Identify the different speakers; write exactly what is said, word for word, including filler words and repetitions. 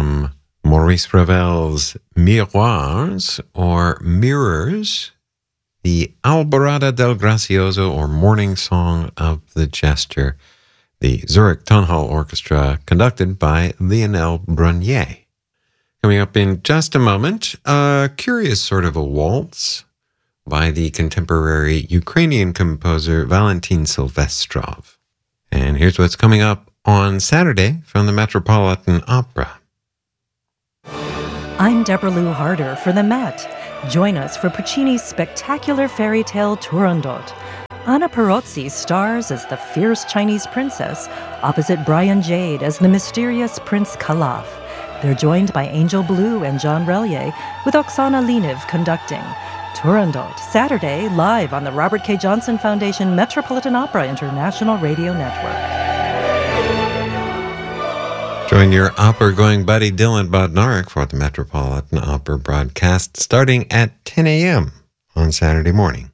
Speaker 1: from Maurice Ravel's Miroirs, or Mirrors, the Alborada del Gracioso, or Morning Song of the Jester, the Zurich Tonhall Orchestra, conducted by Lionel Brunier. Coming up in just a moment, a curious sort of a waltz by the contemporary Ukrainian composer Valentin Silvestrov. And here's what's coming up on Saturday from the Metropolitan Opera.
Speaker 2: I'm Deborah Lou Harder for the Met. Join us for Puccini's spectacular fairy tale Turandot. Anna Perozzi stars as the fierce Chinese princess, opposite Brian Jade as the mysterious Prince Kalaf. They're joined by Angel Blue and John Relier, with Oksana Liniv conducting. Turandot, Saturday, live on the Robert K. Johnson Foundation Metropolitan Opera International Radio Network.
Speaker 1: Join your opera-going buddy Dylan Bodnarik for the Metropolitan Opera broadcast starting at ten a.m. on Saturday morning.